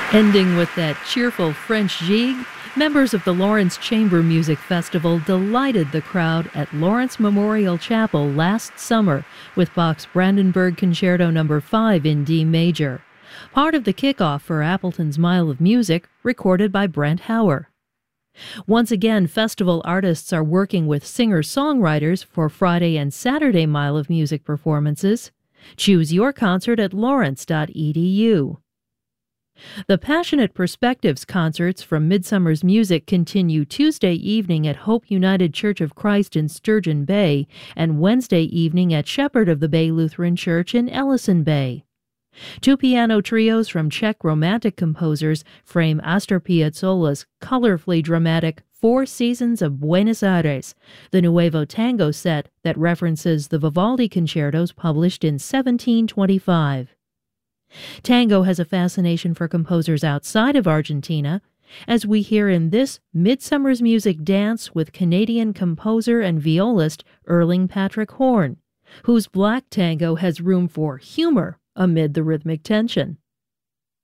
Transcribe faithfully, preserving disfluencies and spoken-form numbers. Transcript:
Ending with that cheerful French gigue, members of the Lawrence Chamber Music Festival delighted the crowd at Lawrence Memorial Chapel last summer with Bach's Brandenburg Concerto number five in D major, part of the kickoff for Appleton's Mile of Music, recorded by Brent Hauer. Once again, festival artists are working with singer-songwriters for Friday and Saturday Mile of Music performances. Choose your concert at lawrence dot e d u. The Passionate Perspectives concerts from Midsummer's Music continue Tuesday evening at Hope United Church of Christ in Sturgeon Bay and Wednesday evening at Shepherd of the Bay Lutheran Church in Ellison Bay. Two piano trios from Czech Romantic composers frame Astor Piazzolla's colorfully dramatic Four Seasons of Buenos Aires, the Nuevo Tango set that references the Vivaldi concertos published in seventeen twenty-five. Tango has a fascination for composers outside of Argentina, as we hear in this Midsummer's Music dance with Canadian composer and violist Erling Patrick Horn, whose black tango has room for humor amid the rhythmic tension.